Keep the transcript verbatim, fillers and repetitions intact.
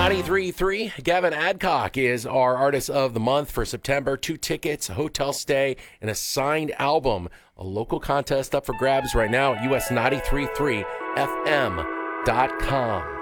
ninety-three point three, Gavin Adcock is our Artist of the Month for September. Two tickets, a hotel stay, and a signed album. A local contest up for grabs right now at U S ninety-three point three F M dot com.